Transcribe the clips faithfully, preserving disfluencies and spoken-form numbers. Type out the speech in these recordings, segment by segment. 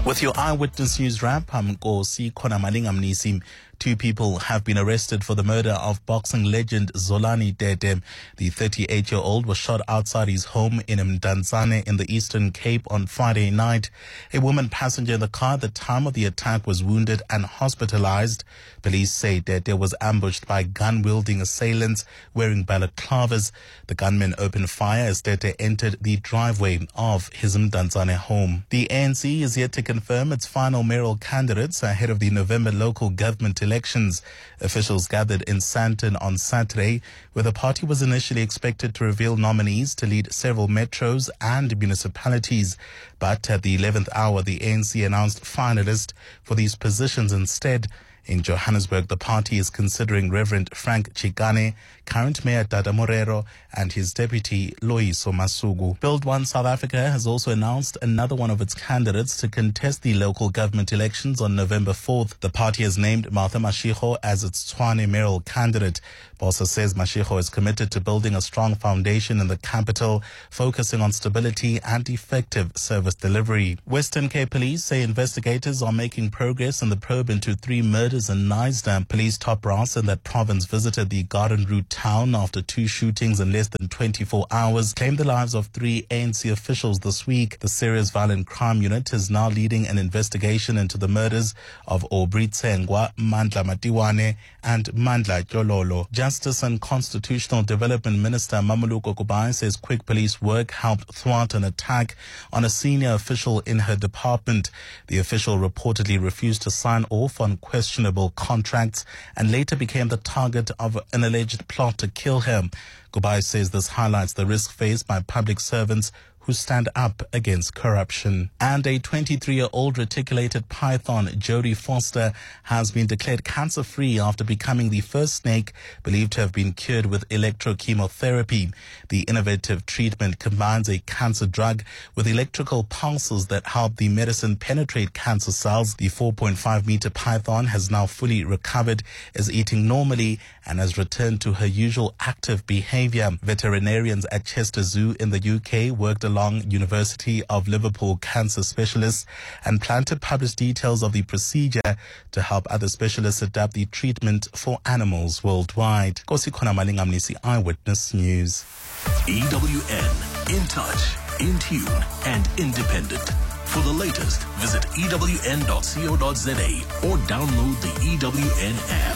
With your Eyewitness News wrap, I'm Nkosi Khonamalinga Mnisi. Two people have been arrested for the murder of boxing legend Zolani Tete. The thirty-eight-year-old was shot outside his home in Mdantsane in the Eastern Cape on Friday night. A woman passenger in the car at the time of the attack was wounded and hospitalized. Police say Tete was ambushed by gun-wielding assailants wearing balaclavas. The gunmen opened fire as Tete entered the driveway of his Mdantsane home. The A N C is yet to confirm its final mayoral candidates ahead of the November local government elections. Officials gathered in Sandton on Saturday, where the party was initially expected to reveal nominees to lead several metros and municipalities. But at the eleventh hour, the A N C announced finalists for these positions instead. In Johannesburg, the party is considering Reverend Frank Chikane, current Mayor Dada Morero, and his deputy Loyiso Masuku. Build One South Africa has also announced another one of its candidates to contest the local government elections on November fourth. The party has named Martha Mashego as its Tshwane mayoral candidate. Bossa says Mashego is committed to building a strong foundation in the capital, focusing on stability and effective service delivery. Western Cape Police say investigators are making progress in the probe into three murders in Knysna. Police top brass in that province visited the Garden Route town after two shootings in less than twenty-four hours claimed the lives of three A N C officials this week. The Serious Violent Crime Unit is now leading an investigation into the murders of Aubrey Tsengwa, Mandla Matiwane, and Mandla Jololo. Justice and Constitutional Development Minister Mamuluko Kubai says quick police work helped thwart an attack on a senior official in her department. The official reportedly refused to sign off on questionable contracts and later became the target of an alleged plot to kill her. Kubai says this highlights the risk faced by public servants who stand up against corruption. And a twenty-three-year-old reticulated python, Jodie Foster, has been declared cancer-free after becoming the first snake believed to have been cured with electrochemotherapy. The innovative treatment combines a cancer drug with electrical pulses that help the medicine penetrate cancer cells. The four point five meter python has now fully recovered, is eating normally, and has returned to her usual active behavior. Veterinarians at Chester Zoo in the U K worked along University of Liverpool cancer specialists and plan to publish details of the procedure to help other specialists adapt the treatment for animals worldwide. Nkosi Khonamalinga Mnisi, Eyewitness News. E W N, in touch, in tune, and independent. For the latest, visit E W N dot co dot za or download the E W N app.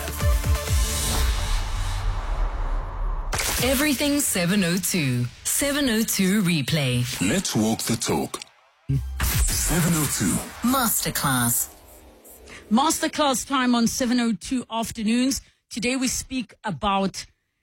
Everything seven oh two. seven oh two replay. Let's walk the talk. seven oh two. Masterclass. Masterclass time on seven oh two afternoons. Today we speak about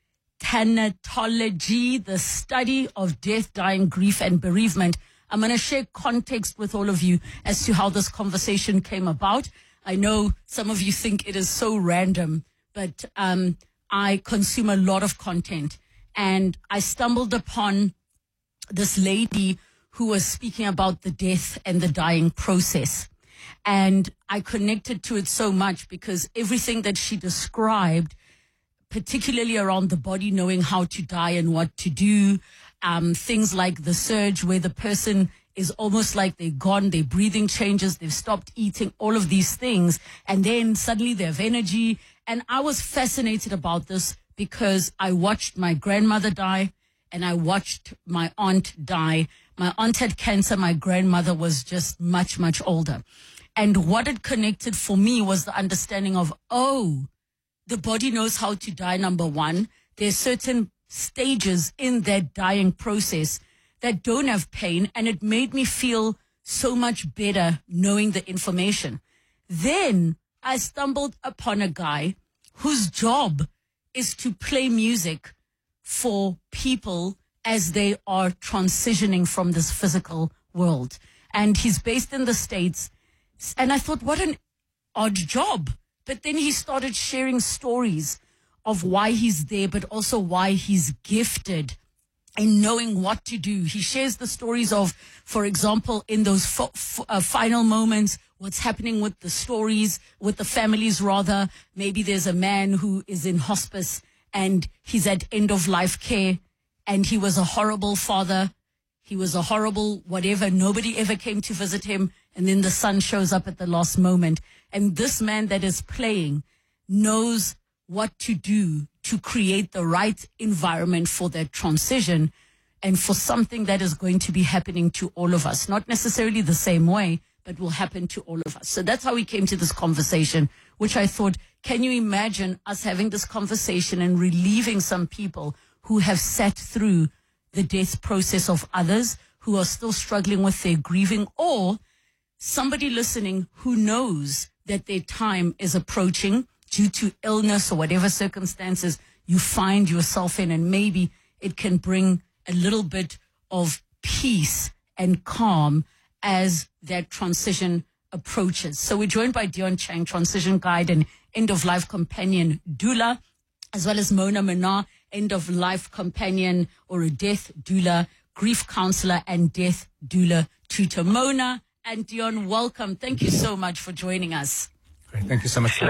thanatology, the study of death, dying, grief, and bereavement. I'm going to share context with all of you as to how this conversation came about. I know some of you think it is so random, but um, I consume a lot of content. And I stumbled upon this lady who was speaking about the death and the dying process. And I connected to it so much because everything that she described, particularly around the body knowing how to die and what to do, um, things like the surge where the person is almost like they're gone, their breathing changes, they've stopped eating, all of these things. And then suddenly they have energy. And I was fascinated about this because I watched my grandmother die and I watched my aunt die. My aunt had cancer. My grandmother was just much, much older. And what it connected for me was the understanding of, oh, the body knows how to die, number one. There's certain stages in that dying process that don't have pain. And it made me feel so much better knowing the information. Then I stumbled upon a guy whose job is to play music for people as they are transitioning from this physical world. And he's based in the States. And I thought, what an odd job. But then he started sharing stories of why he's there, but also why he's gifted in knowing what to do. He shares the stories of, for example, in those fo- f- uh, final moments, what's happening with the stories, with the families rather. Maybe there's a man who is in hospice and he's at end of life care and he was a horrible father. he was a horrible whatever, nobody ever came to visit him, and then the son shows up at the last moment. And this man that is playing knows what to do to create the right environment for that transition and for something that is going to be happening to all of us. Not necessarily the same way, but will happen to all of us. So that's how we came to this conversation, which I thought, can you imagine us having this conversation and relieving some people who have sat through the death process of others, who are still struggling with their grieving, or somebody listening who knows that their time is approaching due to illness or whatever circumstances you find yourself in, and maybe it can bring a little bit of peace and calm as that transition approaches. So we're joined by Deon Chang, transition guide and end-of-life companion doula, as well as Mona Minnaar, end-of-life companion or a death doula, grief counselor and death doula tutor. Mona and Deon, welcome. Thank you so much for joining us. Great. Thank you so much.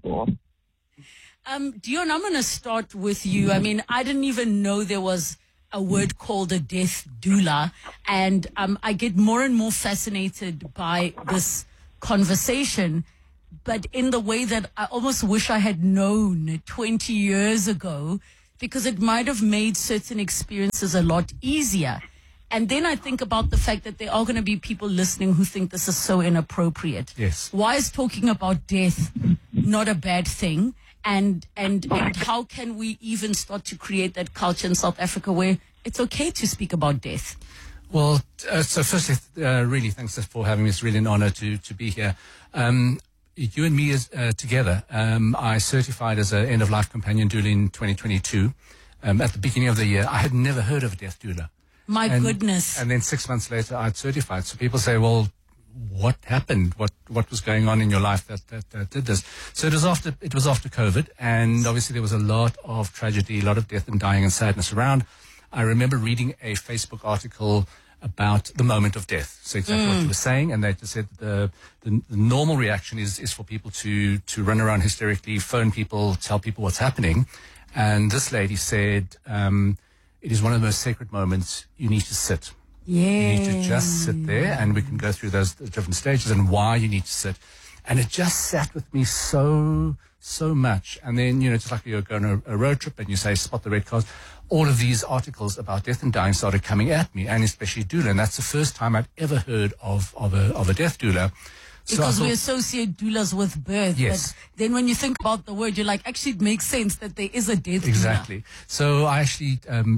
Um, Deon, I'm going to start with you. I mean, I didn't even know there was a word called a death doula, and um, I get more and more fascinated by this conversation, but in the way that I almost wish I had known twenty years ago, because it might have made certain experiences a lot easier. And then I think about the fact that there are going to be people listening who think this is so inappropriate. Yes. Why is talking about death not a bad thing? And, and, and how can we even start to create that culture in South Africa where it's okay to speak about death? Well, uh, so firstly, uh, really thanks for having me. It's really an honor to, to be here. Um, you and me is, uh, together, um, I certified as an end-of-life companion doula in twenty twenty-two. Um, at the beginning of the year, I had never heard of a death doula. My and, goodness. And then six months later, I'd certified. So people say, well, what happened? What what was going on in your life that, that, that did this? So it was after it was after COVID, and obviously there was a lot of tragedy, a lot of death and dying and sadness around. I remember reading a Facebook article about the moment of death. So exactly mm. what you were saying, and they just said the, the the normal reaction is is for people to to run around hysterically, phone people, tell people what's happening. And this lady said, um, it is one of the most sacred moments. You need to sit. Yeah. You need to just sit there, and we can go through those different stages and why you need to sit. And it just sat with me so, so much. And then, you know, just like you're going on a, a road trip and you say, spot the red cars, all of these articles about death and dying started coming at me, and especially doula. And that's the first time I've ever heard of, of, a, of a death doula. So because thought, we associate doulas with birth. Yes. But then when you think about the word, you're like, actually, it makes sense that there is a death exactly. doula. So I actually um,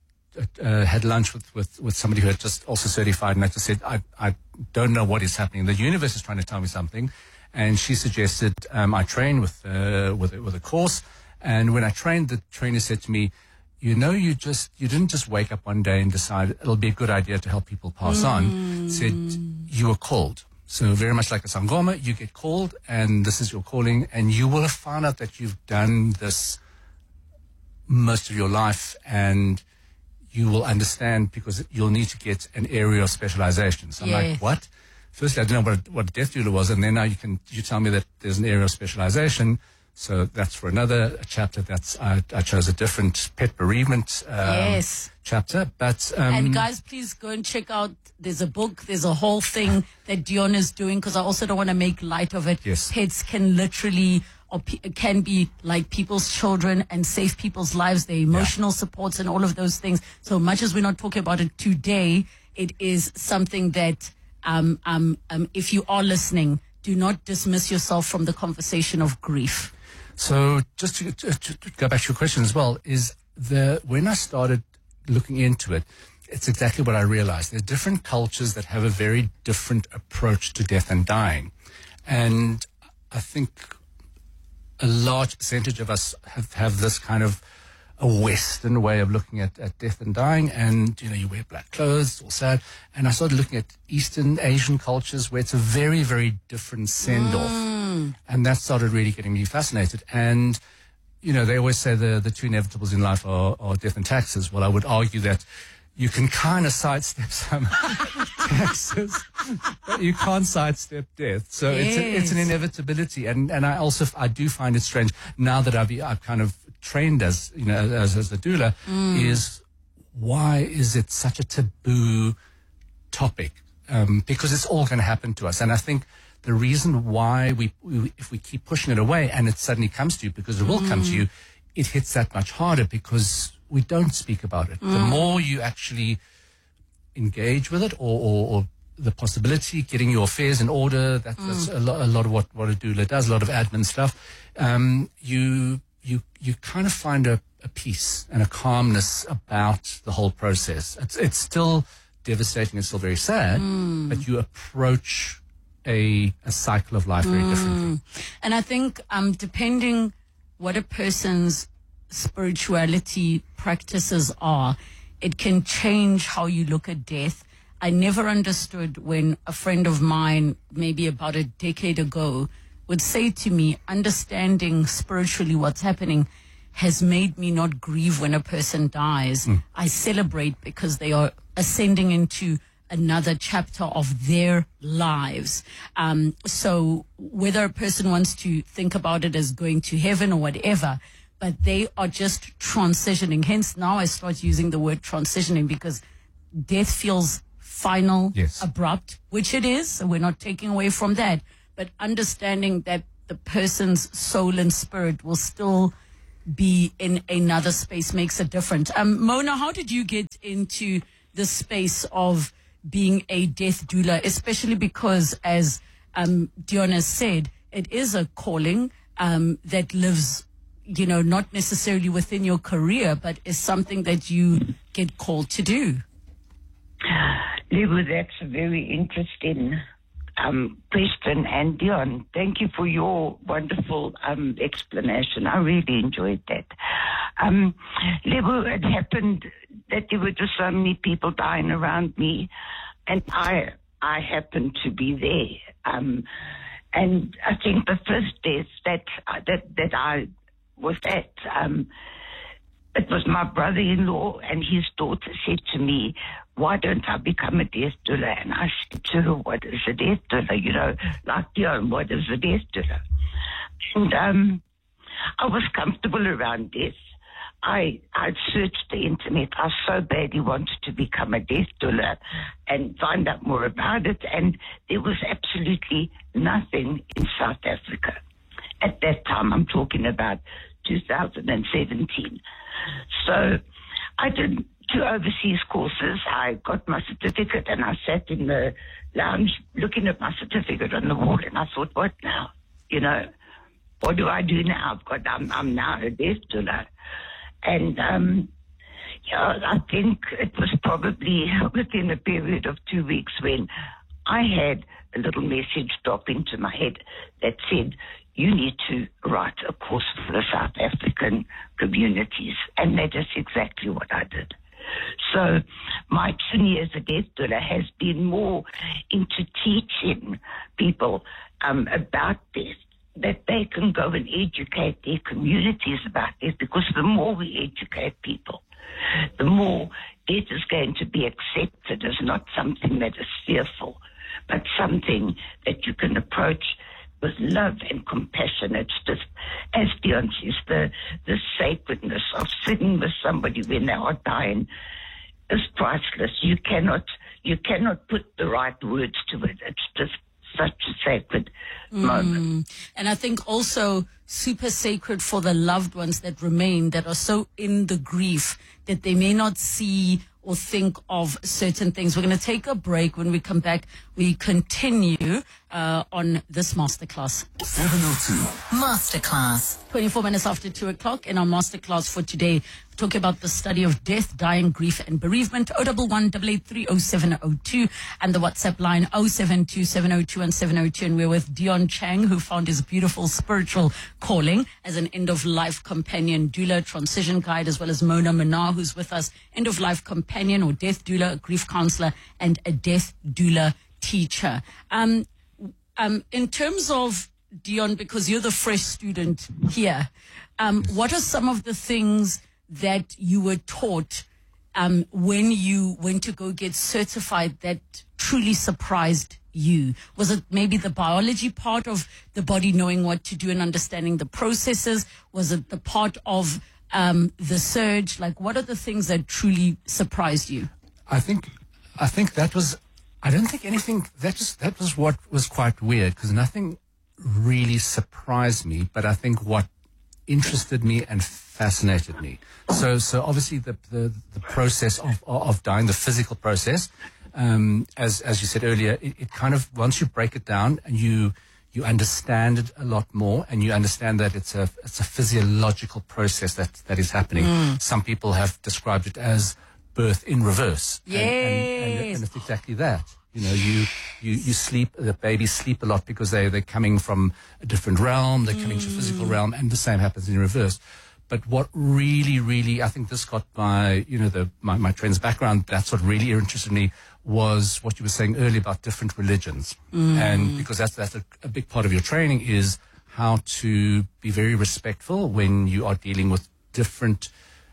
uh, had lunch with, with, with somebody who had just also certified, and I just said, I, I don't know what is happening. The universe is trying to tell me something. And she suggested um, I train with, uh, with, with a course. And when I trained, the trainer said to me, you know, you just, you didn't just wake up one day and decide it'll be a good idea to help people pass mm. on. Said, you were called. So very much like a sangoma, you get called, and this is your calling, and you will have found out that you've done this most of your life, and you will understand because you'll need to get an area of specialization. So I'm yes. like, what? Firstly, I didn't know what a, what a death doula was, and then now you can you tell me that there's an area of specialization. So that's for another chapter. That's I, I chose a different pet bereavement um, yes. chapter. But um, and guys, please go and check out. There's a book. There's a whole thing that Deon is doing, because I also don't want to make light of it. Yes. Pets can literally or pe- can be like people's children and save people's lives. Their emotional yeah. supports and all of those things. So much as we're not talking about it today, it is something that um, um, um, if you are listening, do not dismiss yourself from the conversation of grief. So just to, to, to go back to your question as well, is the when I started looking into it, it's exactly what I realized. There are different cultures that have a very different approach to death and dying. And I think a large percentage of us have, have this kind of a Western way of looking at, at death and dying. And, you know, you wear black clothes, it's all sad. And I started looking at Eastern Asian cultures where it's a very, very different send-off. Mm. And that started really getting me fascinated. And, you know, they always say the, the two inevitables in life are, are death and taxes. Well, I would argue that you can kind of sidestep some taxes, but you can't sidestep death. So yes. it's, a, it's an inevitability. And, and I also, I do find it strange now that I've, I've kind of trained as, you know, as, as a doula, mm. is why is it such a taboo topic? Um, because it's all going to happen to us. And I think the reason why we, we, if we keep pushing it away and it suddenly comes to you, because it will mm. come to you, it hits that much harder because we don't speak about it. Mm. The more you actually engage with it, or, or, or the possibility, getting your affairs in order, that, mm. that's a lot, a lot of what, what a doula does, a lot of admin stuff, um, you, you, you kind of find a, a peace and a calmness about the whole process. It's, it's still devastating, it's still very sad, mm. but you approach a, a cycle of life very mm. differently. And I think, um, depending what a person's spirituality practices are, it can change how you look at death. I never understood when a friend of mine, maybe about a decade ago, would say to me, understanding spiritually what's happening has made me not grieve when a person dies. Mm. I celebrate because they are ascending into another chapter of their lives. Um, so whether a person wants to think about it as going to heaven or whatever, but they are just transitioning. Hence now I start using the word transitioning because death feels final, yes. abrupt, which it is. So we're not taking away from that, but understanding that the person's soul and spirit will still be in another space makes a difference. Um, Mona, how did you get into the space of being a death doula, especially because, as um, Dion has said, it is a calling um, that lives, you know, not necessarily within your career, but is something that you get called to do? Lebo, that's a very interesting um, question. And Dion, thank you for your wonderful um, explanation. I really enjoyed that. Um, Lebo, it happened that there were just so many people dying around me, and I I happened to be there. Um, and I think the first death that that that I was at, um, it was my brother-in-law, and his daughter said to me, why don't I become a death doula? And I said to her, what is a death doula? You know, like Dion, what is a death doula? And um, I was comfortable around death. I I searched the internet. I so badly wanted to become a death doula and find out more about it, and there was absolutely nothing in South Africa. At that time, I'm talking about two thousand seventeen. So I did two overseas courses. I got my certificate, and I sat in the lounge looking at my certificate on the wall, and I thought, what now? You know, what do I do now? I've got, I'm, I'm now a death doula. And, um, yeah, I think it was probably within a period of two weeks when I had a little message drop into my head that said, you need to write a course for the South African communities. And that is exactly what I did. So my journey as a death doula has been more into teaching people um, about death, that they can go and educate their communities about this, because the more we educate people, the more death is going to be accepted as not something that is fearful, but something that you can approach with love and compassion. It's just, as Dion says, the, the sacredness of sitting with somebody when they are dying is priceless. You cannot, you cannot put the right words to it. It's just such a sacred mm. moment. And I think also super sacred for the loved ones that remain, that are so in the grief that they may not see or think of certain things. We're going to take a break. When we come back, we continue uh, on this masterclass. seven oh two Masterclass. twenty-four minutes after two o'clock in our masterclass for today, we're talking about the study of death, dying, grief and bereavement. oh one one, eight eight three, oh seven oh two and the WhatsApp line oh seven two, seven oh two and seven oh two. And we're with Dion Chang, who found his beautiful spiritual calling as an end-of-life companion doula, transition guide, as well as Mona Manar, who's with us, end-of-life companion or death doula, a grief counselor, and a death doula teacher. Um, um, in terms of Dion, because you're the fresh student here, um, what are some of the things that you were taught um, when you went to go get certified that truly surprised you? Was it maybe the biology part of the body knowing what to do and understanding the processes? Was it the part of um, the surge? Like, what are the things that truly surprised you? I think, I think that was, I don't think anything, that was, that was what was quite weird, because nothing really surprised me, but I think what interested me and fascinated me. So, so obviously the, the, the process of, of dying, the physical process, um, as, as you said earlier, it, it kind of, once you break it down and you, you understand it a lot more, and you understand that it's a, it's a physiological process that, that is happening. Mm. Some people have described it as birth in reverse. Yes. And, and, and, and it's exactly that. You know, you, you, you sleep, the babies sleep a lot because they, they're coming from a different realm, they're coming mm. to a physical realm, and the same happens in reverse. But what really, really, I think this got my, you know, the, my, my trans background, that's what really interested me, was what you were saying earlier about different religions. Mm. And because that's, that's a, a big part of your training, is how to be very respectful when you are dealing with different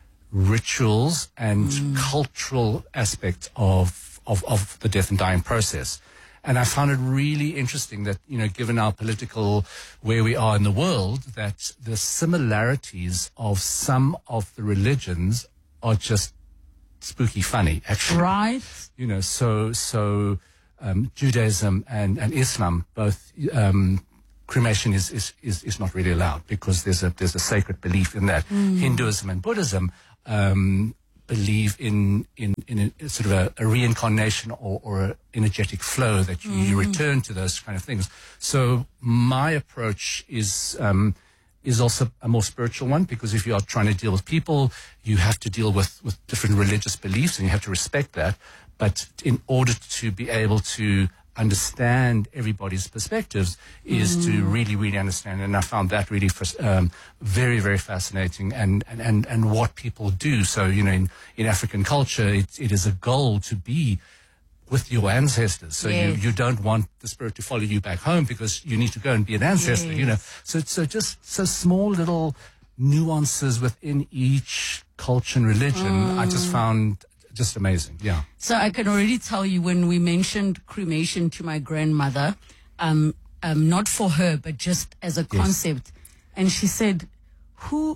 rituals and mm. cultural aspects of Of, of the death and dying process. And I found it really interesting that, you know, given our political, where we are in the world, that the similarities of some of the religions are just spooky funny, actually. Right. You know, so, so, um, Judaism and, and Islam, both, um, cremation is, is, is, is not really allowed, because there's a, there's a sacred belief in that. Mm. Hinduism and Buddhism, um, believe in, in, in a sort of a, a reincarnation or, or an energetic flow that you, mm. you return to those kind of things. So my approach is, um, is also a more spiritual one, because if you are trying to deal with people, you have to deal with, with different religious beliefs, and you have to respect that. But in order to be able to understand everybody's perspectives is mm. to really, really understand. And I found that really um, very, very fascinating, and, and, and, and what people do. So, you know, in, in African culture, it, it is a goal to be with your ancestors. So yes. you, you don't want the spirit to follow you back home, because you need to go and be an ancestor, yes. you know. So, so just so small little nuances within each culture and religion, mm. I just found just amazing. Yeah. So I can already tell you, when we mentioned cremation to my grandmother, um, um, not for her, but just as a concept, yes. and she said, who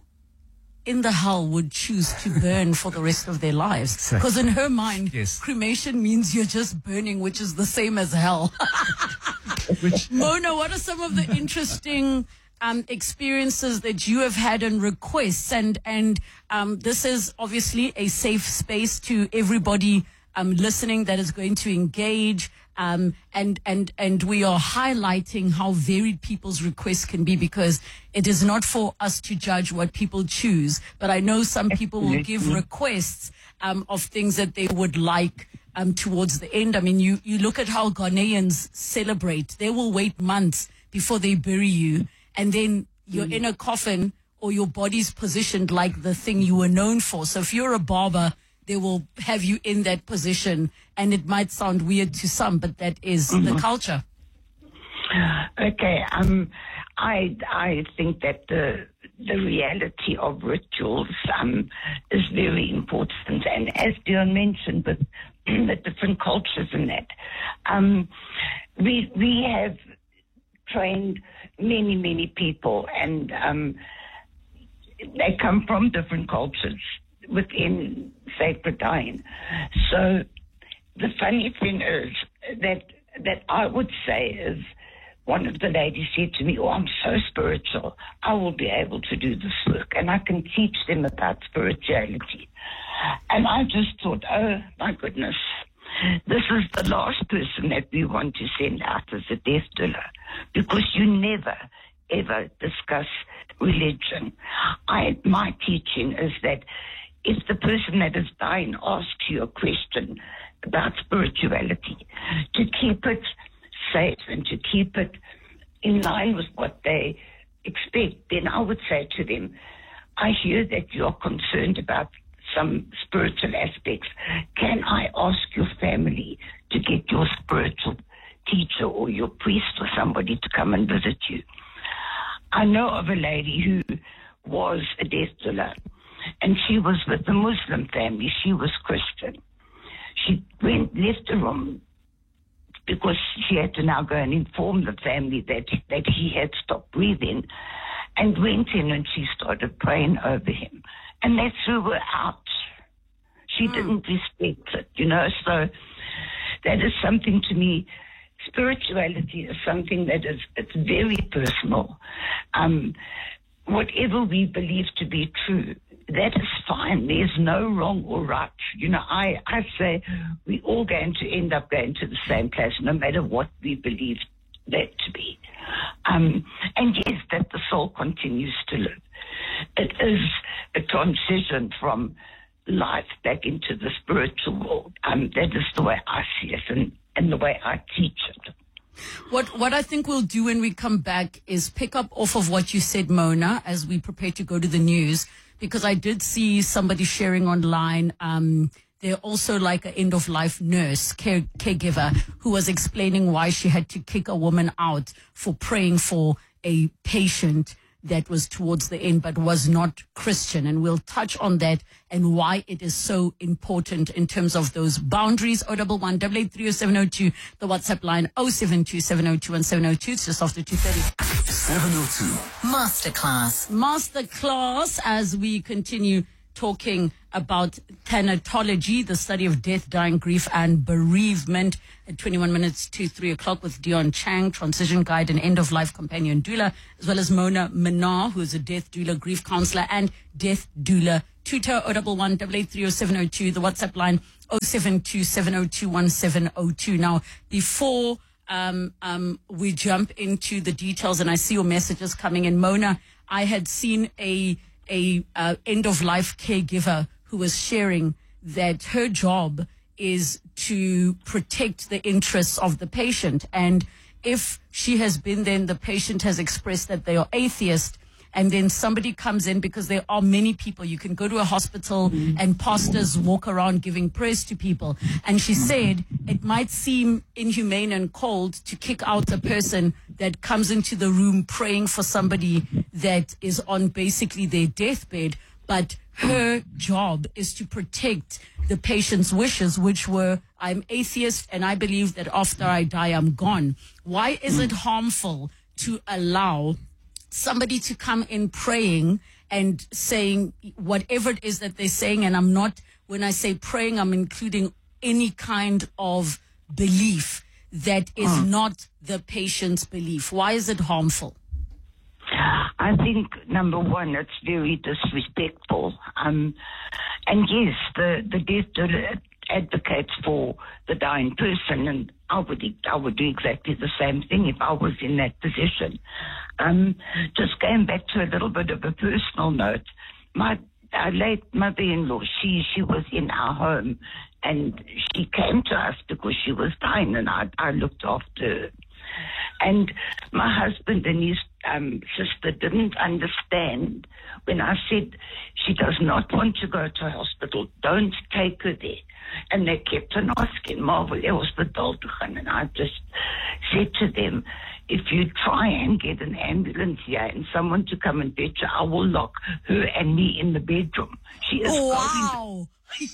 in the hell would choose to burn for the rest of their lives? Because in her mind, yes. cremation means you're just burning, which is the same as hell. Which... Mona, what are some of the interesting um, experiences that you have had and requests? And, and um, this is obviously a safe space to everybody um, listening that is going to engage. Um, and, and, and we are highlighting how varied people's requests can be, because it is not for us to judge what people choose. But I know some people will give requests, um, of things that they would like, um, towards the end. I mean, you, you look at how Ghanaians celebrate. They will wait months before they bury you. And then you're in a coffin, or your body's positioned like the thing you were known for. So if you're a barber, they will have you in that position, and it might sound weird to some, but that is mm-hmm. the culture. Okay, um, I I think that the the reality of rituals um is very important, and as Dion mentioned, with the different cultures in that, um, we we have trained many many people, and um, they come from different cultures within sacred dying. So the funny thing is that that I would say is, one of the ladies said to me, oh, I'm so spiritual, I will be able to do this work, and I can teach them about spirituality. And I just thought, oh my goodness, this is the last person that we want to send out as a death doula, because you never ever discuss religion. I my teaching is that if the person that is dying asks you a question about spirituality, to keep it safe and to keep it in line with what they expect, then I would say to them, I hear that you're concerned about some spiritual aspects. Can I ask your family to get your spiritual teacher or your priest or somebody to come and visit you? I know of a lady who was a death doula, and she was with a Muslim family. She was Christian. She went, left the room, because she had to now go and inform the family that, that he had stopped breathing. and went in and she started praying over him. And they threw her out. She mm. didn't respect it, you know. So that is something to me. Spirituality is something that is, it's very personal. Um, whatever we believe to be true, that is fine. There's no wrong or right. You know, I, I say we all going to end up going to the same place, no matter what we believe that to be. Um, and yes, that the soul continues to live. It is a transition from life back into the spiritual world. Um, that is the way I see it and, and the way I teach it. What what I think we'll do when we come back is pick up off of what you said, Mona, as we prepare to go to the news, because I did see somebody sharing online. Um, they're also like an end-of-life nurse, care, caregiver, who was explaining why she had to kick a woman out for praying for a patient that was towards the end but was not Christian. And we'll touch on that and why it is so important in terms of those boundaries. oh one one, eight eight three oh seven oh two, the WhatsApp line oh seven two, seven oh two, one seven oh two. It's just after two thirty. seven oh two. Masterclass. Masterclass as we continue talking about thanatology, the study of death, dying, grief, and bereavement, at twenty-one minutes to three o'clock with Dion Chang, transition guide and end-of-life companion doula, as well as Mona Minnaar, who is a death doula, grief counselor, and death doula tutor. oh one one, eight eight three oh seven oh two, the WhatsApp line oh seven two, seven oh two, one seven oh two. Now, before um, um, we jump into the details, and I see your messages coming in, Mona, I had seen a a uh, end-of-life caregiver who was sharing that her job is to protect the interests of the patient. And if she has been there and the patient has expressed that they are atheist, and then somebody comes in, because there are many people, you can go to a hospital mm-hmm. and pastors walk around giving prayers to people. And she said it might seem inhumane and cold to kick out a person that comes into the room praying for somebody that is on basically their deathbed, but her job is to protect the patient's wishes, which were, I'm atheist and I believe that after I die, I'm gone. Why is it harmful to allow somebody to come in praying and saying whatever it is that they're saying? And I'm not, when I say praying, I'm including any kind of belief that is mm. not the patient's belief. Why is it harmful? I think, number one, it's very disrespectful. Um, and yes, the, the death doula advocates for the dying person, and I would, I would do exactly the same thing if I was in that position. Um, just going back to a little bit of a personal note, my our late mother-in-law, she, she was in our home, and she came to us because she was dying, and I, I looked after her. And my husband and his um, sister didn't understand when I said she does not want to go to hospital, don't take her there. And they kept on asking, Marvel, hospital to gaan. And I just said to them, if you try and get an ambulance here and someone to come and fetch her, I will lock her and me in the bedroom. She is oh, wow.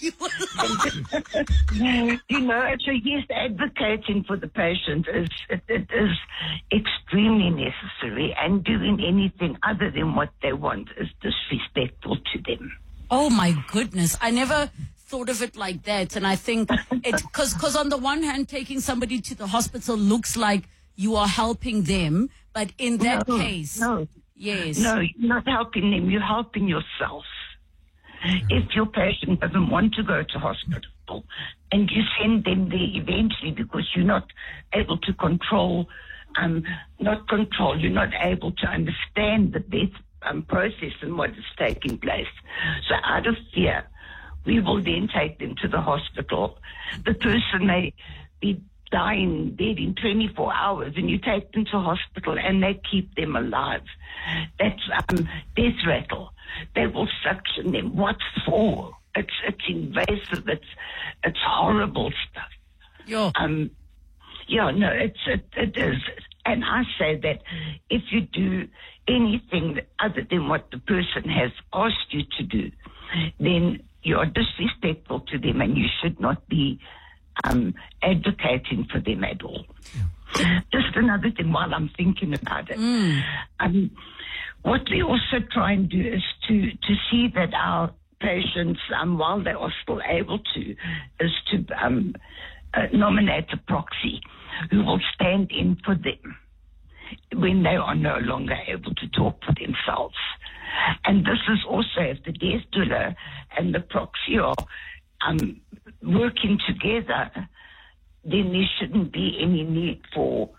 You know, so yes, advocating for the patient is it, it is extremely necessary, and doing anything other than what they want is disrespectful to them. Oh my goodness, I never thought of it like that. And I think it because because on the one hand, taking somebody to the hospital looks like you are helping them, but in that no, case, no, yes, no, you're not helping them. You're helping yourself. If your patient doesn't want to go to hospital and you send them there eventually because you're not able to control, um, not control, you're not able to understand the death um, process and what is taking place. So out of fear, we will then take them to the hospital. The person may be dying dead in twenty-four hours, and you take them to hospital and they keep them alive. That's um, death rattle. They will suction them. What for? It's it's invasive. It's it's horrible stuff. Yeah. Um. Yeah. No. It's it, it is. And I say that if you do anything other than what the person has asked you to do, then you are disrespectful to them, and you should not be um, advocating for them at all. Yeah. Just another thing while I'm thinking about it. Mm. Um, what we also try and do is to, to see that our patients, um, while they are still able to, is to um, uh, nominate a proxy who will stand in for them when they are no longer able to talk for themselves. And this is also, if the death doula and the proxy are um, working together, then there shouldn't be any need for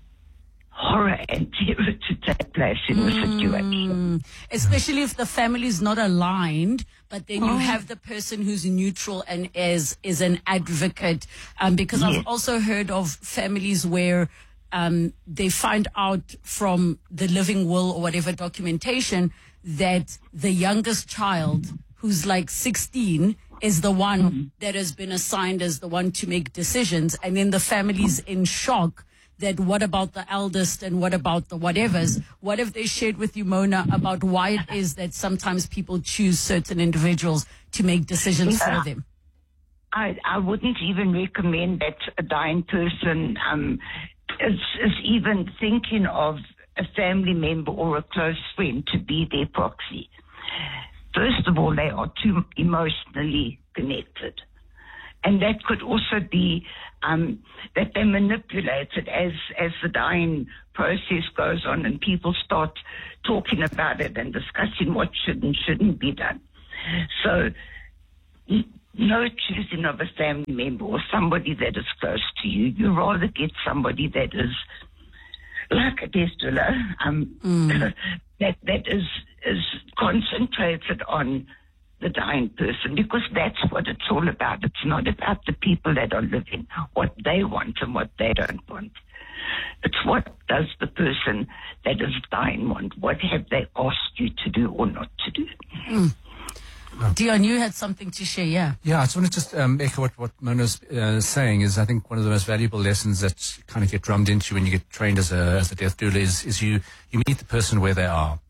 horror and terror to take place in the situation. Especially if the family is not aligned, but then you have the person who's neutral and is is an advocate. Um, because Yes. I've also heard of families where um, they find out from the living will or whatever documentation that the youngest child, who's like sixteen, is the one that has been assigned as the one to make decisions, and then the family's in shock that what about the eldest and what about the whatevers? What have they shared with you, Mona, about why it is that sometimes people choose certain individuals to make decisions Yeah. for them? I, I wouldn't even recommend that a dying person um, is, is even thinking of a family member or a close friend to be their proxy. First of all, they are too emotionally connected. And that could also be um, that they manipulate it as, as the dying process goes on and people start talking about it and discussing what should and shouldn't be done. So n- no choosing of a family member or somebody that is close to you. You rather get somebody that is like a death doula, um, mm. that, that is, is concentrated on the dying person, because that's what it's all about. It's not about the people that are living, what they want and what they don't want. It's what does the person that is dying want? What have they asked you to do or not to do? Mm. Oh. Dion, you had something to share, yeah? Yeah, I just want to just um, echo what, what Mona's uh, saying is I think one of the most valuable lessons that kind of get drummed into when you get trained as a, as a death doula is, is you, you meet the person where they are.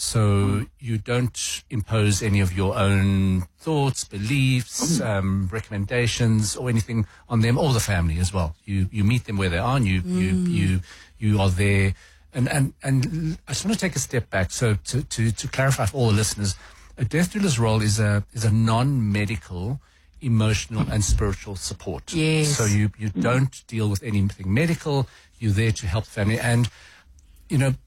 So you don't impose any of your own thoughts, beliefs, um, recommendations, or anything on them or the family as well. You you meet them where they are, and you mm. you you you are there. And and and I just want to take a step back. So to to to clarify for all the listeners, a death doula's role is a is a non-medical, emotional and spiritual support. Yes. So you you don't deal with anything medical. You're there to help the family, and you know.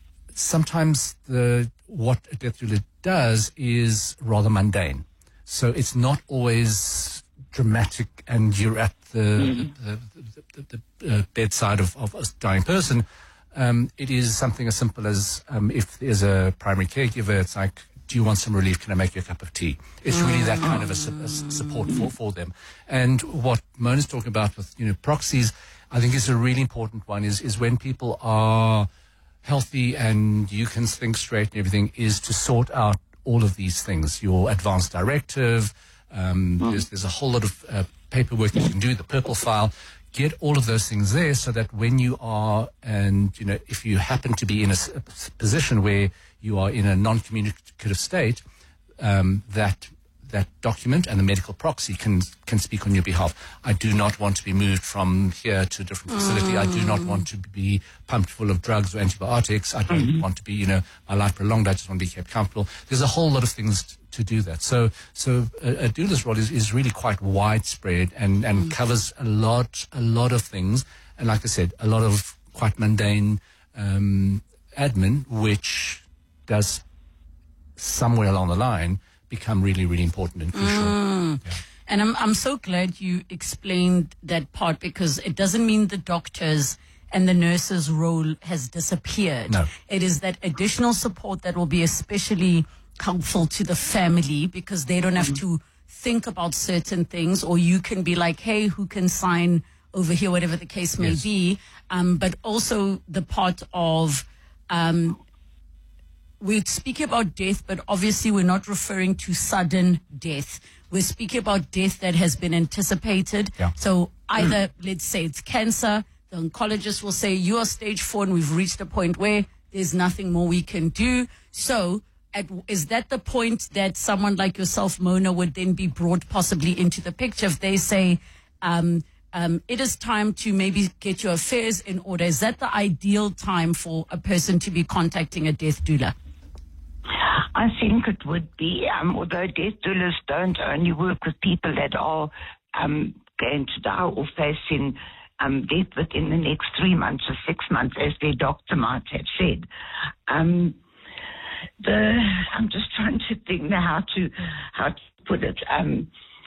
Sometimes the what a death doula does is rather mundane. So it's not always dramatic and you're at the, mm-hmm. the, the, the, the uh, bedside of, of a dying person. Um, it is something as simple as um, if there's a primary caregiver, it's like, do you want some relief? Can I make you a cup of tea? It's really that kind of a, su- a support for, for them. And what Mona's talking about with, you know, proxies, I think is a really important one is, is when people are healthy and you can think straight and everything, is to sort out all of these things. Your advance directive, um, mm. there's, there's a whole lot of uh, paperwork you can do, the purple file. Get all of those things there so that when you are, and you know, if you happen to be in a, a position where you are in a non-communicative state, um, that that document and the medical proxy can can speak on your behalf. I do not want to be moved from here to a different facility. Mm. I do not want to be pumped full of drugs or antibiotics. I don't mm-hmm. want to be, you know, my life prolonged. I just want to be kept comfortable. There's a whole lot of things t- to do that. So so a, a doula's role is, is really quite widespread and, and mm. covers a lot, a lot of things. And like I said, a lot of quite mundane um, admin, which does somewhere along the line become really, really important and crucial. Mm. Yeah. And I'm I'm so glad you explained that part, because it doesn't mean the doctors and the nurses' role has disappeared. No. It is that additional support that will be especially helpful to the family, because they don't have mm-hmm. to think about certain things, or you can be like, hey, who can sign over here, whatever the case may yes. be. Um, but also the part of um, we're speaking about death, but obviously we're not referring to sudden death. We're speaking about death that has been anticipated. Yeah. So either, mm. let's say it's cancer, the oncologist will say you are stage four and we've reached a point where there's nothing more we can do. So at, is that the point that someone like yourself, Mona, would then be brought possibly into the picture if they say, um, um, it is time to maybe get your affairs in order? Is that the ideal time for a person to be contacting a death doula? I think it would be, um, although death doulas don't only work with people that are um, going to die or facing um, death within the next three months or six months, as their doctor might have said. Um, the I'm just trying to think now how to how to put it. Um,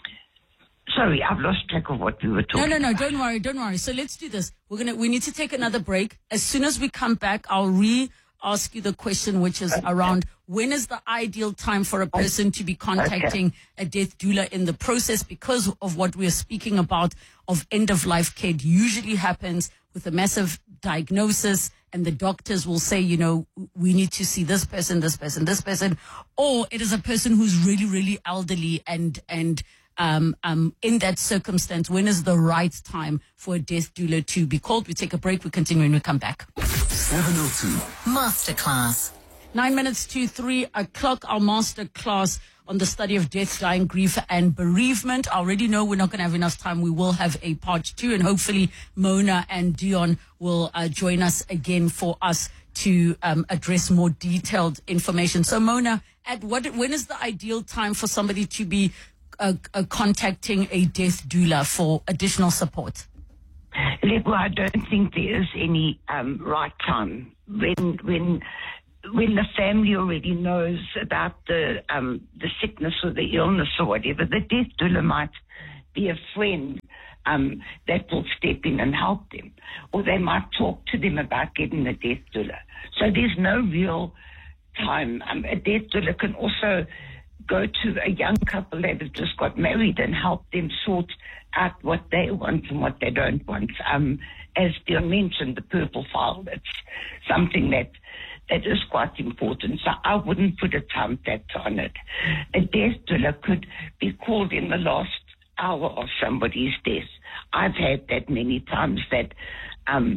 sorry, I've lost track of what we were talking. No, no, no. about. Don't worry, don't worry. So let's do this. We're gonna. We need to take another break. As soon as we come back, I'll re. ask you the question, which is around when is the ideal time for a person to be contacting okay. a death doula in the process, because of what we're speaking about of end-of-life care. It usually happens with a massive diagnosis, and the doctors will say, you know, we need to see this person, this person, this person, or it is a person who's really, really elderly and, and, Um, um, in that circumstance, when is the right time for a death doula to be called? We take a break. We continue when we come back. seven oh two Masterclass. Nine minutes to three o'clock. Our master class on the study of death, dying, grief, and bereavement. I already know we're not going to have enough time. We will have a part two, and hopefully Mona and Dion will uh, join us again for us to um, address more detailed information. So, Mona, at what when is the ideal time for somebody to be Uh, uh, contacting a death doula for additional support? Lego, I don't think there is any um, right time. When when when the family already knows about the um, the sickness or the illness or whatever, the death doula might be a friend um, that will step in and help them, or they might talk to them about getting a death doula. So there's no real time. Um, a death doula can also go to a young couple that have just got married and help them sort out what they want and what they don't want. Um, as Dion mentioned, the purple file, that's something that that is quite important. So I wouldn't put a time factor on it. A death doula could be called in the last hour of somebody's death. I've had that many times that um,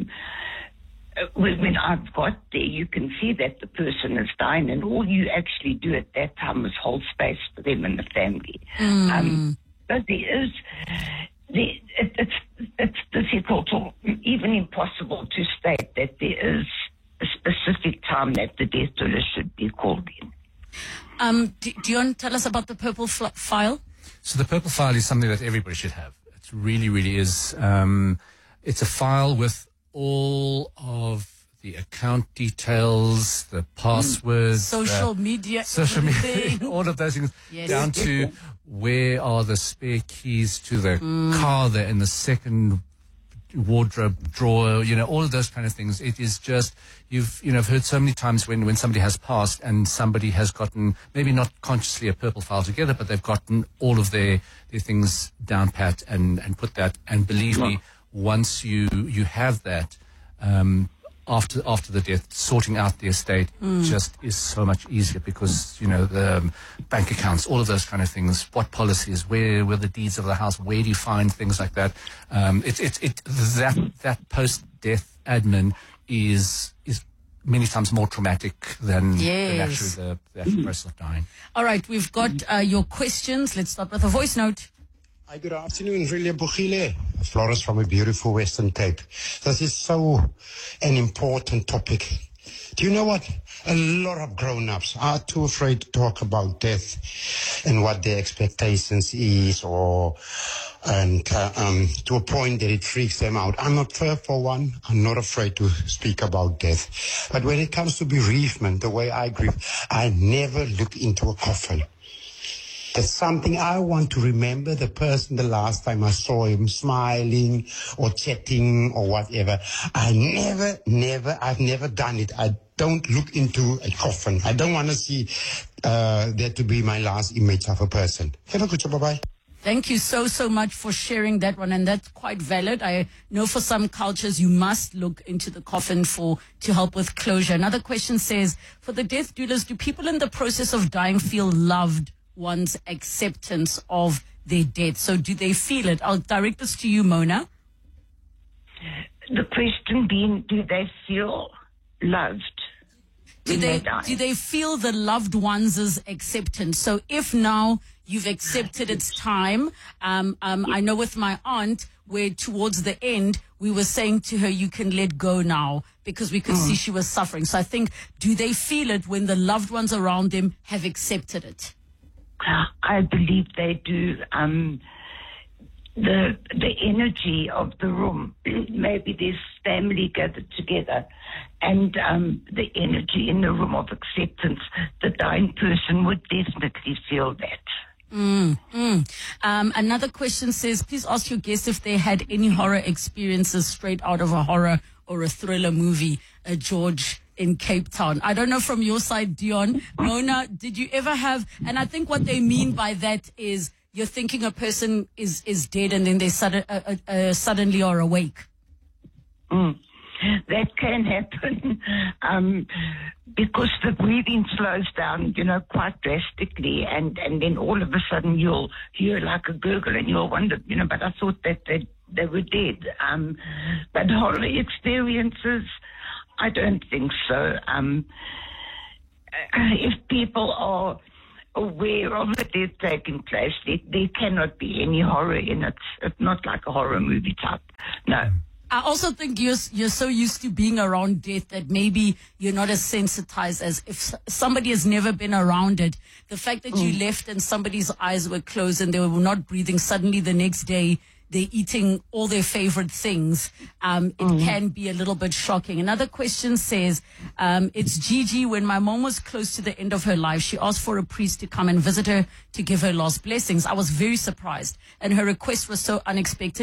When, when I've got there, you can see that the person is dying, and all you actually do at that time is hold space for them and the family. Mm. Um, but there is, there, it, it's, it's difficult or even impossible to state that there is a specific time that the death doula should be called in. Um, do, do you want to tell us about the purple fl- file? So the purple file is something that everybody should have. It really, really is. Um, it's a file with all of the account details, the passwords, social the media, social everything. media, all of those things, Yes. down to where are the spare keys to the mm. car there in the second wardrobe drawer, you know, all of those kind of things. It is just, you've, you know, I've heard so many times when, when somebody has passed and somebody has gotten, maybe not consciously a purple file together, but they've gotten all of their, their things down pat and, and put that. And believe me, once you, you have that, um, after, after the death, sorting out the estate mm. just is so much easier because, you know, the um, bank accounts, all of those kind of things, what policies, where were the deeds of the house, where do you find things like that? Um, it's, it's, it, that, that post-death admin is, is many times more traumatic than, yes. than actually the, the actual process of dying. All right, we've got uh, your questions. Let's start with a voice note. Hi, good afternoon, Riley Bugile. Flores from a beautiful Western Cape. This is so an important topic. Do you know what? A lot of grown-ups are too afraid to talk about death and what their expectations is, or and uh, um, to a point that it freaks them out. I'm not fair for one. I'm not afraid to speak about death. But when it comes to bereavement, the way I grieve, I never look into a coffin. There's something I want to remember the person the last time I saw him smiling or chatting or whatever. I never, never, I've never done it. I don't look into a coffin. I don't want to see uh, that to be my last image of a person. Have a good job. Bye-bye. Thank you so, so much for sharing that one. And that's quite valid. I know for some cultures, you must look into the coffin for to help with closure. Another question says, for the death doulas, do people in the process of dying feel loved one's acceptance of their death? So do they feel it? I'll direct this to you, Mona. The question being, do they feel loved? Do they, do they feel the loved one's acceptance? So if now you've accepted it's time, um, um, I know with my aunt, where towards the end, we were saying to her, you can let go now, because we could mm. see she was suffering. So I think, do they feel it when the loved ones around them have accepted it? I believe they do. Um, the the energy of the room, maybe there's family gathered together, and um, the energy in the room of acceptance, the dying person would definitely feel that. Mm, mm. Um, another question says, please ask your guests if they had any horror experiences straight out of a horror or a thriller movie. Uh, George in Cape Town. I don't know from your side, Dion. Mona, did you ever have, and I think what they mean by that is you're thinking a person is, is dead and then they sudden, uh, uh, uh, suddenly are awake. Mm. That can happen um, because the breathing slows down, you know, quite drastically, and, and then all of a sudden you'll hear like a gurgle and you'll wonder, you know, but I thought that they, they were dead. Um, but horror experiences, I don't think so. Um, if people are aware of it, they're taking place, there, there cannot be any horror in it. It's not like a horror movie type. No. I also think you're you're so used to being around death that maybe you're not as sensitized as if somebody has never been around it. The fact that mm. you left and somebody's eyes were closed and they were not breathing, suddenly the next day they're eating all their favorite things. Um, it mm. can be a little bit shocking. Another question says, um, it's Gigi. When my mom was close to the end of her life, she asked for a priest to come and visit her to give her last blessings. I was very surprised, and her request was so unexpected.